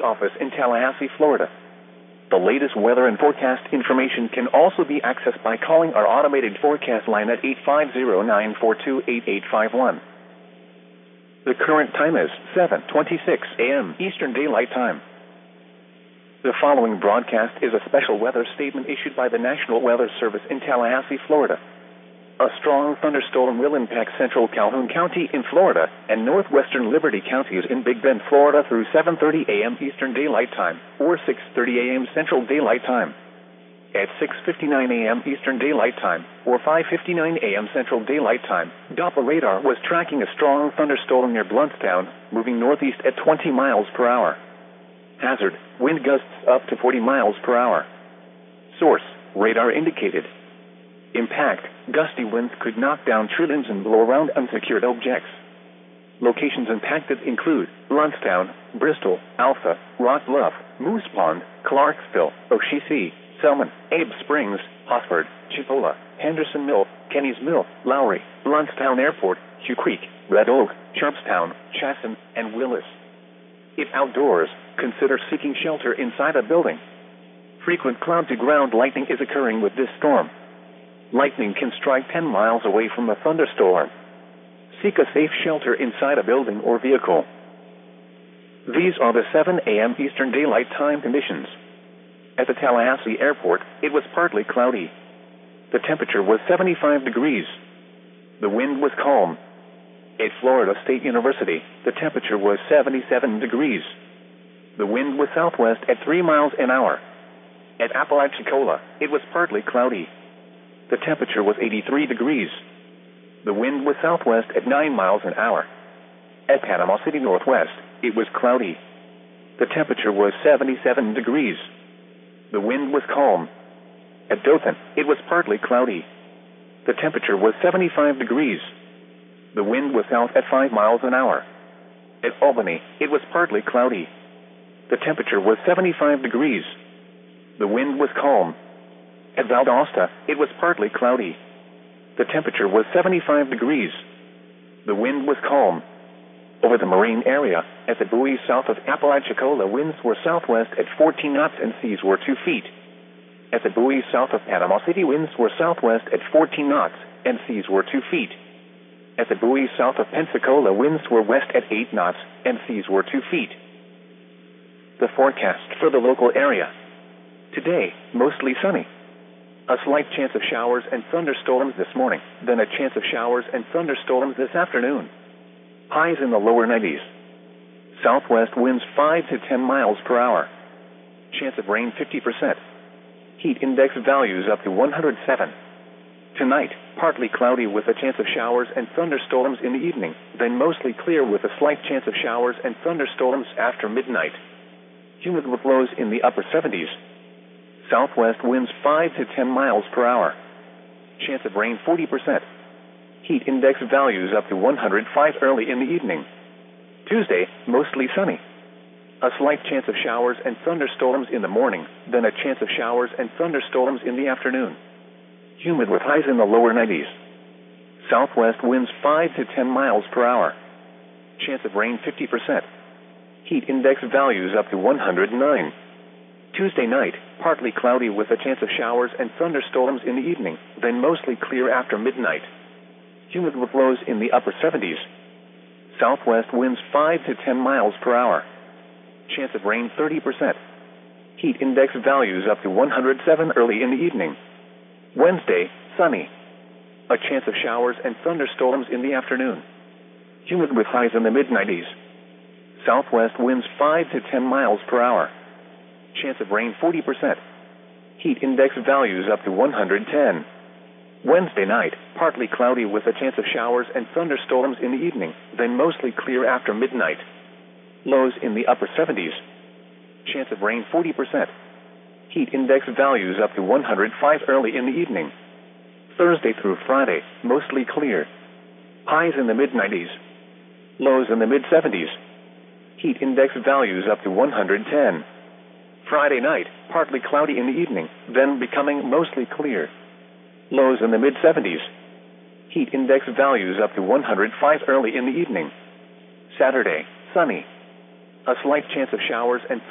office in Tallahassee, Florida. The latest weather and forecast information can also be accessed by calling our automated forecast line at 850-942-8851. The current time is 7:26 a.m. Eastern Daylight Time. The following broadcast is a special weather statement issued by the National Weather Service in Tallahassee, Florida. A strong thunderstorm will impact central Calhoun County in Florida and northwestern Liberty counties in Big Bend, Florida through 7:30 a.m. Eastern Daylight Time or 6:30 a.m. Central Daylight Time. At 6:59 a.m. Eastern Daylight Time or 5:59 a.m. Central Daylight Time, Doppler radar was tracking a strong thunderstorm near Blountstown, moving northeast at 20 miles per hour. Hazard, wind gusts up to 40 miles per hour. Source, radar indicated. Impact, gusty winds could knock down tree limbs and blow around unsecured objects. Locations impacted include Blountstown, Bristol, Alpha, Rock Bluff, Moose Pond, Clarksville, Oshisi, Selman, Abe Springs, Hosford, Chipola, Henderson Mill, Kenny's Mill, Lowry, Blountstown Airport, Hugh Creek, Red Oak, Sharpstown, Chatham, and Willis. If outdoors, consider seeking shelter inside a building. Frequent cloud-to-ground lightning is occurring with this storm. Lightning can strike 10 miles away from a thunderstorm. Seek a safe shelter inside a building or vehicle. These are the 7 a.m. Eastern Daylight Time conditions. At the Tallahassee Airport, it was partly cloudy. The temperature was 75 degrees. The wind was calm. At Florida State University, the temperature was 77 degrees. The wind was southwest at 3 miles an hour. At Apalachicola, it was partly cloudy. The temperature was 83 degrees. The wind was southwest at 9 miles an hour. At Panama City Northwest, it was cloudy. The temperature was 77 degrees. The wind was calm. At Dothan, it was partly cloudy. The temperature was 75 degrees. The wind was south at 5 miles an hour. At Albany, it was partly cloudy. The temperature was 75 degrees. The wind was calm. At Valdosta, it was partly cloudy. The temperature was 75 degrees. The wind was calm. Over the marine area, at the buoy south of Apalachicola, winds were southwest at 14 knots and seas were 2 feet. At the buoy south of Panama City, winds were southwest at 14 knots and seas were 2 feet. At the buoy south of Pensacola, winds were west at 8 knots and seas were 2 feet. The forecast for the local area. Today, mostly sunny. A slight chance of showers and thunderstorms this morning, then a chance of showers and thunderstorms this afternoon. Highs in the lower 90s. Southwest winds 5 to 10 miles per hour. Chance of rain 50%. Heat index values up to 107. Tonight, partly cloudy with a chance of showers and thunderstorms in the evening, then mostly clear with a slight chance of showers and thunderstorms after midnight. Humid with lows in the upper 70s. Southwest winds 5 to 10 miles per hour. Chance of rain 40%. Heat index values up to 105 early in the evening. Tuesday, mostly sunny. A slight chance of showers and thunderstorms in the morning, then a chance of showers and thunderstorms in the afternoon. Humid with highs in the lower 90s. Southwest winds 5 to 10 miles per hour. Chance of rain 50%. Heat index values up to 109. Tuesday night, partly cloudy with a chance of showers and thunderstorms in the evening, then mostly clear after midnight. Humid with lows in the upper 70s. Southwest winds 5 to 10 miles per hour. Chance of rain 30%. Heat index values up to 107 early in the evening. Wednesday, sunny. A chance of showers and thunderstorms in the afternoon. Humid with highs in the mid-90s. Southwest winds 5 to 10 miles per hour. Chance of rain 40%. Heat index values up to 110. Wednesday night, partly cloudy with a chance of showers and thunderstorms in the evening, then mostly clear after midnight. Lows in the upper 70s. Chance of rain 40%. Heat index values up to 105 early in the evening. Thursday through Friday, mostly clear. Highs in the mid-90s. Lows in the mid-70s. Heat index values up to 110. Friday night, partly cloudy in the evening, then becoming mostly clear. Lows in the mid-70s. Heat index values up to 105 early in the evening. Saturday, sunny. A slight chance of showers and